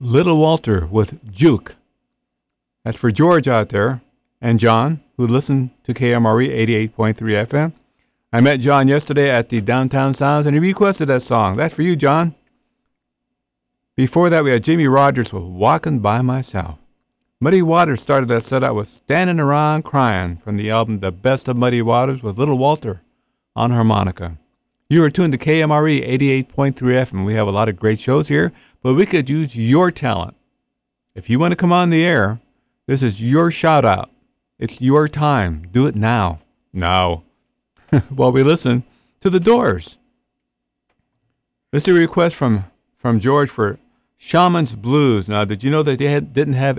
Little Walter with Juke. That's for George out there and John, who listened to KMRE 88.3 FM. I met John yesterday at the Downtown Sounds, and he requested that song. That's for you, John. Before that, we had Jimmy Rogers with Walking By Myself. Muddy Waters started that set out with Standing Around Crying from the album The Best of Muddy Waters with Little Walter on harmonica. You are tuned to KMRE 88.3 FM. We have a lot of great shows here, but we could use your talent. If you want to come on the air, this is your shout out. It's your time. Do it now. Now. While we listen to The Doors. This is a request from George for Shaman's Blues. Now, did you know that they didn't have